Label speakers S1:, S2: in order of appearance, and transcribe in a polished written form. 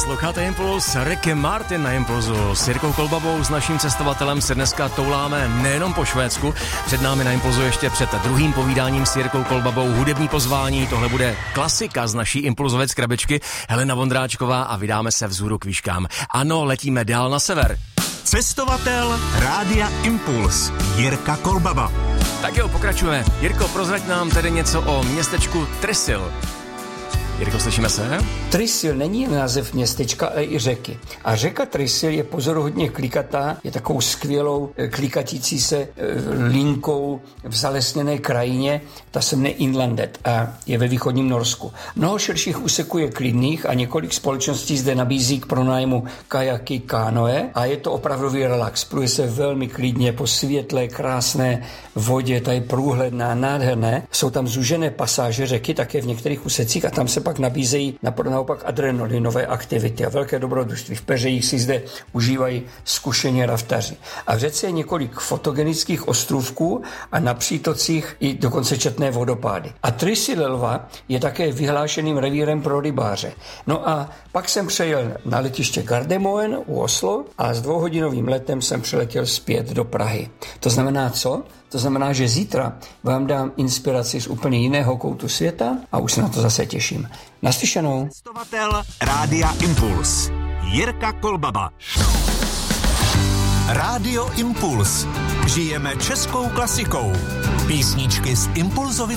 S1: Posloucháte Impuls, Ricky Martin na Impulzu. S Jirkou Kolbabou, s naším cestovatelem se dneska touláme nejenom po Švédsku. Před námi na Impulzu ještě před druhým povídáním s Jirkou Kolbabou hudební pozvání. Tohle bude klasika z naší Impulzové krabičky. Helena Vondráčková a vydáme se vzhůru k výškám. Ano, letíme dál na sever.
S2: Cestovatel Rádia Impuls Jirka Kolbaba.
S1: Tak jo, pokračujeme. Jirko, prozrať nám tedy něco o městečku Trysil. Jirko, slyšíme se?
S3: Trysil není název městečka, ale i řeky. A řeka Trysil je pozoruhodně klikatá, je takovou skvělou klikatící se linkou v zalesněné krajině, ta se jmenuje Inlandet a je ve východním Norsku. Mnoho širších úseků je klidných a několik společností zde nabízí k pronájmu kajaky, kánoe a je to opravdový relax. Pluje se velmi klidně po světlé, krásné vodě, ta je průhledná, nádherné. Jsou tam zúžené pasáže řeky, také v některých úsecích a tam se pak nabízejí naopak adrenalinové aktivity a velké dobrodružství. V peřejích si zde užívají zkušení raftaři. A v řece je několik fotogenických ostrůvků a na přítocích i dokonce četné vodopády. A Trysilelva je také vyhlášeným revírem pro rybáře. No a pak jsem přejel na letiště Gardermoen u Oslo a s 2hodinovým letem jsem přiletěl zpět do Prahy. To znamená co? To znamená, že zítra vám dám inspiraci z úplně jiného koutu světa a už se na to zase těším. Naslyšenou.
S2: Cestovatel Rádia Impuls Jirka Kolbaba. Rádio Impuls. Žijeme českou klasikou. Písničky z Impulzovy